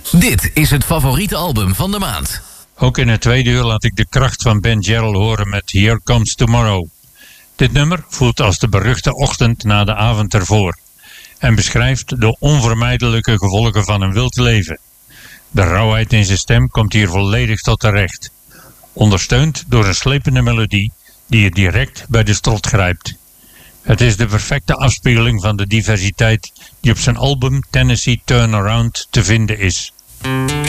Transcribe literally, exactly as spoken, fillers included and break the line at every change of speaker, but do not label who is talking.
Dit is het favoriete album van de maand.
Ook in het tweede uur laat ik de kracht van Ben Jarrell horen met Here Comes Tomorrow. Dit nummer voelt als de beruchte ochtend na de avond ervoor en beschrijft de onvermijdelijke gevolgen van een wild leven. De rauwheid in zijn stem komt hier volledig tot terecht, ondersteund door een slepende melodie die je direct bij de strot grijpt. Het is de perfecte afspiegeling van de diversiteit die op zijn album Tennessee Turnaround te vinden is.